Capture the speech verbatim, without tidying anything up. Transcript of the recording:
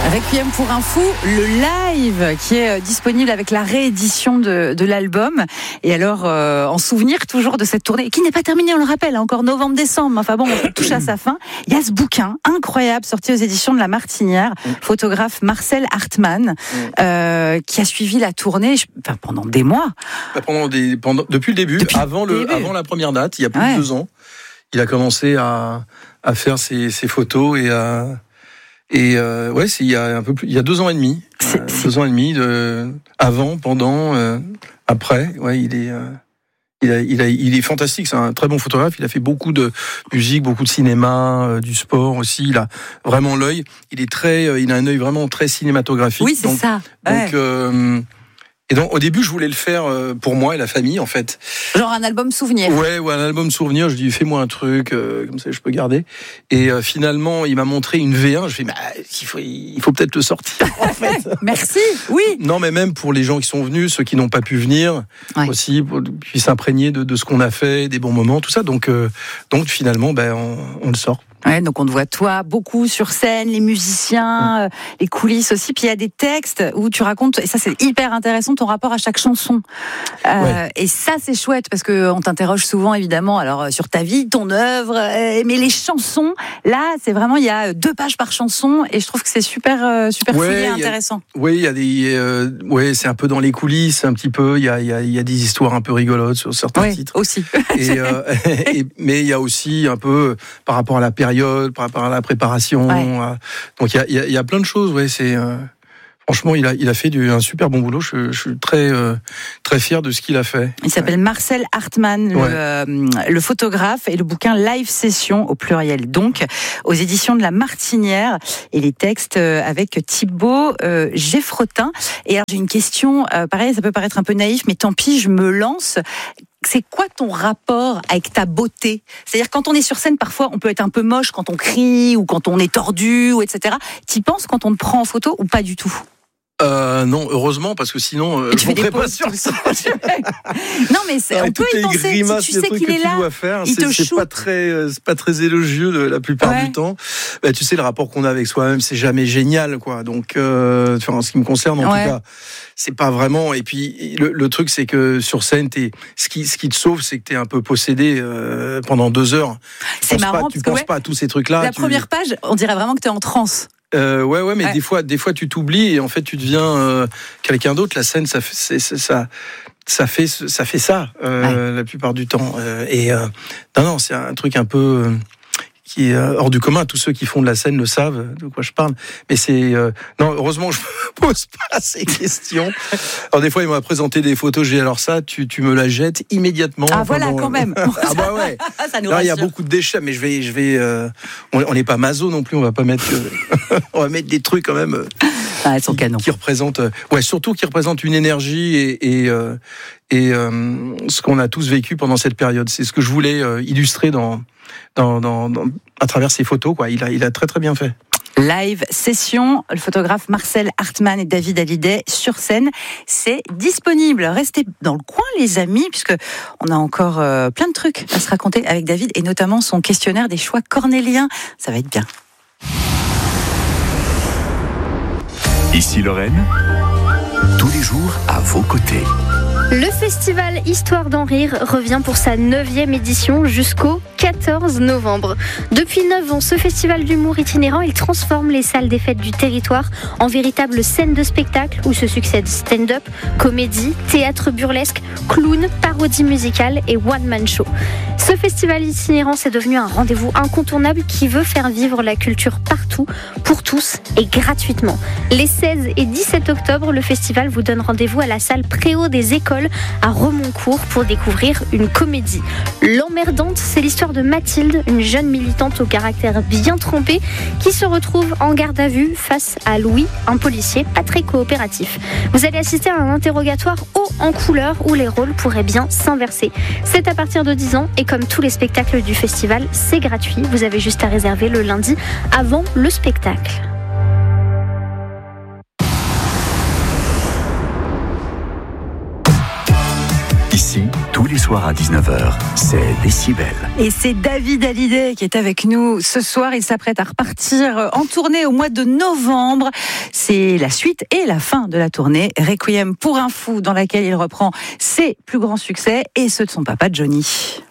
Requiem pour un fou, le live qui est disponible avec la réédition de, de l'album. Et alors, euh, en souvenir toujours de cette tournée, qui n'est pas terminée, on le rappelle, encore novembre-décembre. Enfin bon, on touche à sa fin. Il y a ce bouquin incroyable sorti aux éditions de La Martinière, photographe Marcel Hartmann, euh, qui a suivi la tournée enfin, pendant des mois. Pendant des, pendant, depuis le début, depuis avant, le, début. avant la première date, il y a plus ouais. de deux ans, il a commencé à, à faire ses, ses photos et à... Et euh, ouais, c'est il y a un peu plus, il y a deux ans et demi, c'est, euh, c'est... deux ans et demi de avant, pendant, euh, après. Ouais, il est, euh, il a, il a, il est fantastique. C'est un très bon photographe. Il a fait beaucoup de musique, beaucoup de cinéma, euh, du sport aussi. Il a vraiment l'œil. Il est très, euh, il a un œil vraiment très cinématographique. Oui, c'est donc, ça. Donc, ouais. euh, Et donc, au début, je voulais le faire pour moi et la famille, en fait. Genre un album souvenir. Ouais, ouais, un album souvenir. Je dis, fais-moi un truc, euh, comme ça, je peux garder. Et euh, finalement, il m'a montré une V un. Je fais, bah, il faut, il faut peut-être le sortir, en fait. Merci, oui. Non, mais même pour les gens qui sont venus, ceux qui n'ont pas pu venir, ouais. aussi, pour, puis s'imprégner de, de ce qu'on a fait, des bons moments, tout ça. Donc, euh, donc finalement, ben, on, on le sort. Ouais, donc on te voit toi beaucoup sur scène, les musiciens, mmh. euh, les coulisses aussi. Puis il y a des textes où tu racontes, et ça c'est hyper intéressant, ton rapport à chaque chanson. Euh, ouais. Et ça c'est chouette parce que on t'interroge souvent évidemment, alors sur ta vie, ton œuvre, euh, mais les chansons, là c'est vraiment il y a deux pages par chanson et je trouve que c'est super euh, super ouais, fouillé, et intéressant. A, oui, il y a des, euh, ouais, c'est un peu dans les coulisses, un petit peu. Il y a il y a il y a des histoires un peu rigolotes sur certains ouais, titres aussi. Et, euh, et mais il y a aussi un peu par rapport à la période, par rapport à la préparation. Ouais. Euh, donc il y a, y, y a plein de choses. Ouais, c'est euh, franchement, il a, il a fait du, un super bon boulot. Je, je suis très, euh, très fier de ce qu'il a fait. Il s'appelle ouais. Marcel Hartmann, ouais. le, euh, le photographe, et le bouquin Live Session au pluriel, donc aux éditions de La Martinière, et les textes avec Thibaut euh, Geffrotin. Et alors j'ai une question. Euh, pareil, ça peut paraître un peu naïf, mais tant pis, je me lance. C'est quoi ton rapport avec ta beauté ? C'est-à-dire quand on est sur scène, parfois on peut être un peu moche quand on crie ou quand on est tordu, ou et cetera. T'y penses quand on te prend en photo ou pas du tout ? Euh, non, heureusement, parce que sinon, euh, je ne serais pas sur ça. Non, mais c'est, ah, on peut y penser. Grimaces, si tu sais qu'il est là, faire, il c'est, te c'est shoot. pas très, c'est pas très élogieux de, la plupart ouais. du temps. Bah, tu sais, le rapport qu'on a avec soi-même, c'est jamais génial, quoi. Donc, euh, en ce qui me concerne, en ouais. tout cas, c'est pas vraiment. Et puis, le, le truc, c'est que sur scène, t'es, ce qui, ce qui te sauve, c'est que t'es un peu possédé euh, pendant deux heures. Tu c'est marrant, pas, parce tu que penses ouais, pas à tous ces trucs-là. La tu... première page, on dirait vraiment que t'es en transe. Euh, ouais, ouais, mais ouais. des fois, des fois, tu t'oublies et en fait, tu deviens euh, quelqu'un d'autre. La scène, ça fait, c'est, c'est, ça, ça fait, ça fait ça euh, ouais. la plupart du temps. Euh, et euh, non, non, c'est un truc un peu euh, qui est hors du commun. Tous ceux qui font de la scène le savent de quoi je parle. Mais c'est euh, non, heureusement, je me pose pas ces questions. Alors des fois, ils m'ont présenté des photos. J'ai dit, alors ça, tu, tu me la jettes immédiatement. Ah voilà, bon, quand même. Ah bah ouais. Ça nous Là, il y a beaucoup de déchets, mais je vais, je vais. Euh, on n'est pas maso non plus. On va pas mettre. Euh, on va mettre des trucs quand même. Euh, ah, elles sont canons. Qui représentent. Euh, ouais, surtout qui représentent une énergie et. et euh, et euh, ce qu'on a tous vécu pendant cette période. C'est ce que je voulais euh, illustrer dans, dans, dans, dans, à travers ces photos. Quoi. Il a, il a très très bien fait. Live Session, le photographe Marcel Hartmann et David Hallyday sur scène, c'est disponible. Restez dans le coin, les amis, puisque on a encore euh, plein de trucs à se raconter avec David, et notamment son questionnaire des choix cornéliens. Ça va être bien. Ici Lorraine, tous les jours à vos côtés. Le festival Histoire d'en rire revient pour sa neuvième édition jusqu'au quatorze novembre. Depuis neuf ans, ce festival d'humour itinérant, il transforme les salles des fêtes du territoire en véritables scènes de spectacle où se succèdent stand-up, comédie, théâtre burlesque, clown, parodie musicale et one-man show. Ce festival itinérant, c'est devenu un rendez-vous incontournable qui veut faire vivre la culture partout, pour tous et gratuitement. Les seize et dix-sept octobre, le festival vous donne rendez-vous à la salle Préau des écoles à Remoncourt pour découvrir une comédie. L'emmerdante, c'est l'histoire de Mathilde, une jeune militante au caractère bien trempé qui se retrouve en garde à vue face à Louis, un policier pas très coopératif. Vous allez assister à un interrogatoire haut en couleur où les rôles pourraient bien s'inverser. C'est à partir de dix ans et comme tous les spectacles du festival, c'est gratuit. Vous avez juste à réserver le lundi avant le spectacle. Ici, tout Tous les soirs à dix-neuf heures, c'est Décibel. Et c'est David Hallyday qui est avec nous ce soir. Il s'apprête à repartir en tournée au mois de novembre. C'est la suite et la fin de la tournée Requiem pour un fou, dans laquelle il reprend ses plus grands succès et ceux de son papa Johnny.